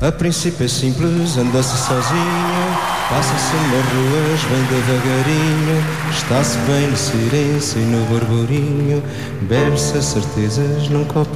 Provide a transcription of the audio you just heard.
A princípio é simples, anda-se sozinho, passa-se nas ruas bem devagarinho, está-se bem no silêncio e no burburinho, bebe-se as certezas num copo